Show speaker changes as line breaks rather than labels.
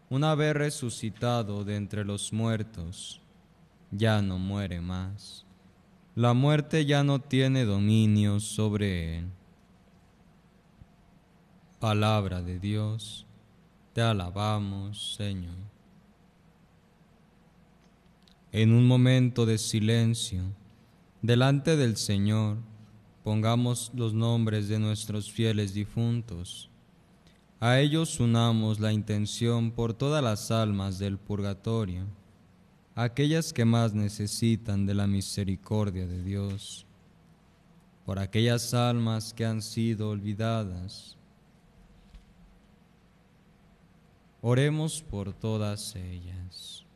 una vez resucitado de entre los muertos, ya no muere más. La muerte ya no tiene dominio sobre él. Palabra de Dios, te alabamos, Señor. En un momento de silencio, delante del Señor, pongamos los nombres de nuestros fieles difuntos. A ellos unamos la intención por todas las almas del purgatorio, aquellas que más necesitan de la misericordia de Dios, por aquellas almas que han sido olvidadas. Oremos por todas ellas.